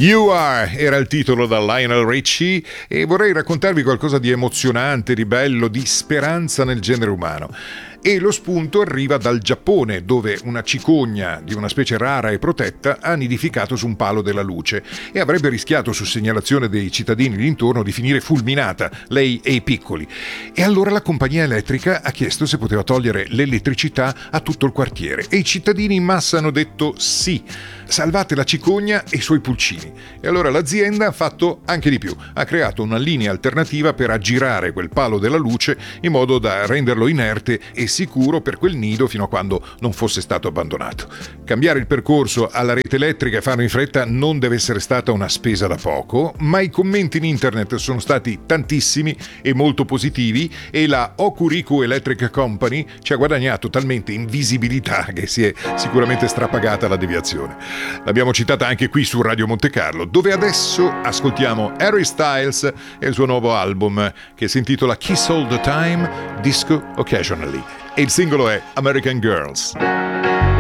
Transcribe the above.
You Are era il titolo da Lionel Richie e vorrei raccontarvi qualcosa di emozionante, di bello, di speranza nel genere umano. E lo spunto arriva dal Giappone, dove una cicogna di una specie rara e protetta ha nidificato su un palo della luce e avrebbe rischiato, su segnalazione dei cittadini d'intorno, di finire fulminata, lei e i piccoli. E allora la compagnia elettrica ha chiesto se poteva togliere l'elettricità a tutto il quartiere e i cittadini in massa hanno detto sì. Salvate la cicogna e i suoi pulcini. E allora l'azienda ha fatto anche di più. Ha creato una linea alternativa per aggirare quel palo della luce in modo da renderlo inerte e sicuro per quel nido fino a quando non fosse stato abbandonato. Cambiare il percorso alla rete elettrica e farlo in fretta non deve essere stata una spesa da poco, ma i commenti in internet sono stati tantissimi e molto positivi e la Hokuriku Electric Company ci ha guadagnato talmente in visibilità che si è sicuramente strapagata la deviazione. L'abbiamo citata anche qui su Radio Monte Carlo, dove adesso ascoltiamo Harry Styles e il suo nuovo album che si intitola Kiss All the Time, Disco Occasionally. E il singolo è American Girls.